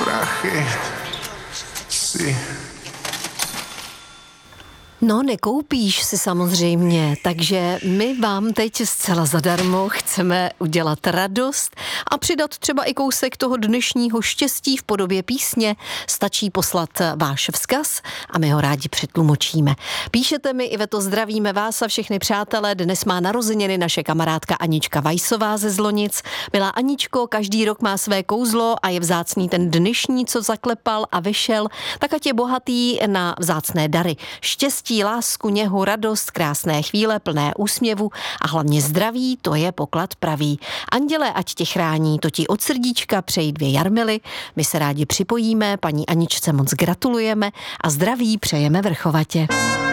prachy si... No, nekoupíš si samozřejmě, takže my vám teď zcela zadarmo chceme udělat radost a přidat třeba i kousek toho dnešního štěstí v podobě písně. Stačí poslat váš vzkaz a my ho rádi přetlumočíme. Píšete mi, Iveto, zdravíme vás a všechny přátelé. Dnes má narozeniny naše kamarádka Anička Vajsová ze Zlonic. Milá Aničko, každý rok má své kouzlo a je vzácný ten dnešní, co zaklepal a vyšel, tak ať je bohatý na vzácné dary. Štěstí, lásku, něhu, radost, krásné chvíle plné úsměvu a hlavně zdraví, to je poklad pravý. Anděle, ať tě chrání, to ti od srdíčka přejí 2 Jarmily. My se rádi připojíme, paní Aničce moc gratulujeme a zdraví přejeme vrchovatě.